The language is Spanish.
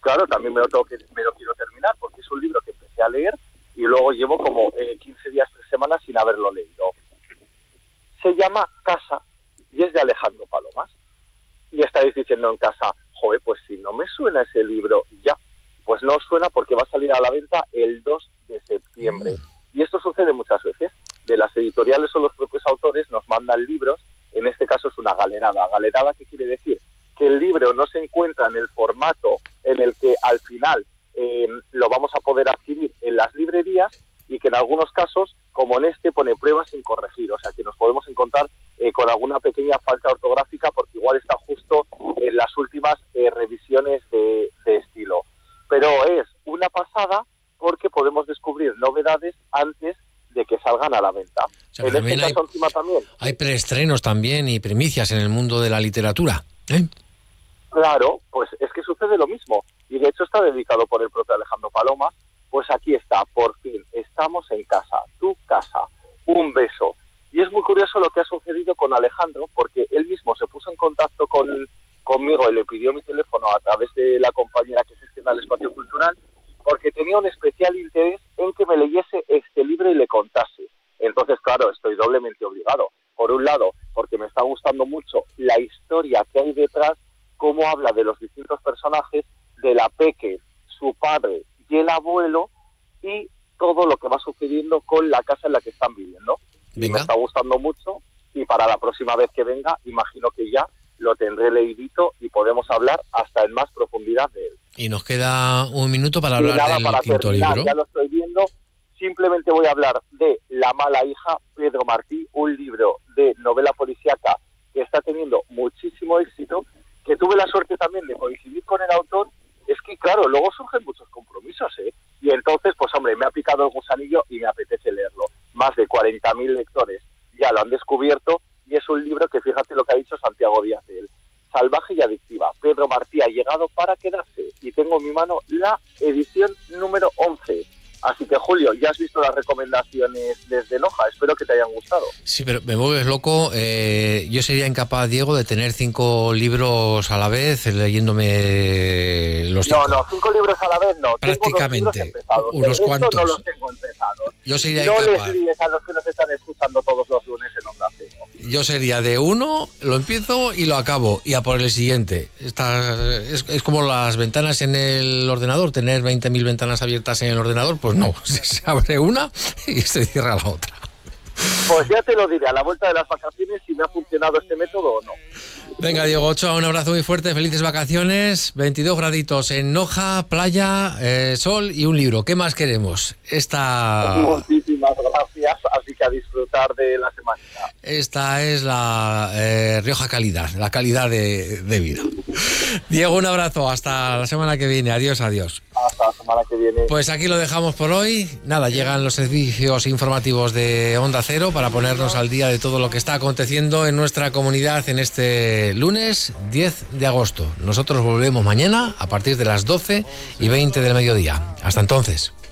claro, también me lo quiero terminar, porque es un libro que empecé a leer y luego llevo como 15 días, 3 semanas sin haberlo leído. Se llama Casa y es de Alejandro Palomas. Y estáis diciendo en casa, joder, pues si no me suena ese libro ya, pues no suena porque va a salir a la venta el 2 de septiembre. Y esto sucede muchas veces. De las editoriales o los propios autores nos mandan libros, en este caso es una galerada. ¿Galerada qué quiere decir? Que el libro no se encuentra en el formato en el que al final lo vamos a poder adquirir en las librerías y que en algunos casos, como en este, pone pruebas sin corregir. O sea, que nos podemos encontrar con alguna pequeña falta ortográfica porque igual está justo en las últimas revisiones de estilo. Pero es una pasada porque podemos descubrir novedades antes de que salgan a la venta. O sea, en este caso encima también. Hay preestrenos también y primicias en el mundo de la literatura, ¿eh? Claro, pues es que sucede lo mismo. Y de hecho está dedicado por el propio Alejandro Palomas. Pues aquí está, por fin, estamos en casa, tu casa, un beso. Y es muy curioso lo que ha sucedido con Alejandro, porque él mismo se puso en contacto conmigo y le pidió mi teléfono a través de la compañera que gestiona el espacio cultural, porque tenía un especial interés en que me leyese este libro y le contase. Entonces, claro, estoy doblemente obligado. Por un lado, porque me está gustando mucho la historia que hay detrás, cómo habla de los distintos personajes, de la peque, su padre y el abuelo, y todo lo que va sucediendo con la casa en la que están viviendo. Y me está gustando mucho, y para la próxima vez que venga, imagino que ya lo tendré leidito y podemos hablar hasta en más profundidad de él. Y nos queda un minuto para hablar del quinto libro. Ya lo estoy viendo. Simplemente voy a hablar de La mala hija, Pedro Martí, un libro de novela policíaca que está teniendo muchísimo éxito, que tuve la suerte también de coincidir con el autor. Es que, claro, luego surgen muchos compromisos, y entonces, pues hombre, me ha picado el gusanillo y me apetece leerlo. Más de 40.000 lectores ya lo han descubierto, y es un libro que, fíjate lo que ha dicho Santiago Díaz de él, salvaje y adictiva. Pedro Martí ha llegado para quedarse, y tengo en mi mano la edición número 11. Así que, Julio, ya has visto las recomendaciones desde Noja, espero que te hayan gustado. Sí, pero me vuelves loco. Yo sería incapaz, Diego, de tener 5 libros a la vez leyéndome los 5. No, 5 libros a la vez no. Prácticamente, unos cuantos. No los tengo empezados. Yo sería no incapaz. Les digas a los que nos están escuchando todos los lunes en Onda Cero. Yo sería de uno, lo empiezo y lo acabo, y a por el siguiente. Es como las ventanas en el ordenador, tener 20.000 ventanas abiertas en el ordenador, pues no, se abre una y se cierra la otra. Pues ya te lo diré a la vuelta de las vacaciones si me ha funcionado este método o no. Venga, Diego Ochoa, un abrazo muy fuerte, felices vacaciones, 22 graditos en Noja, playa, sol y un libro. ¿Qué más queremos? Muchísimas gracias, así que a disfrutar de la semana. Esta es la Rioja calidad, la calidad de vida. Diego, un abrazo, hasta la semana que viene, adiós. Hasta la semana que viene. Pues aquí lo dejamos por hoy. Nada, llegan los servicios informativos de Onda Cero para ponernos al día de todo lo que está aconteciendo en nuestra comunidad en este lunes 10 de agosto. Nosotros volvemos mañana a partir de las 12:20 del mediodía. Hasta entonces.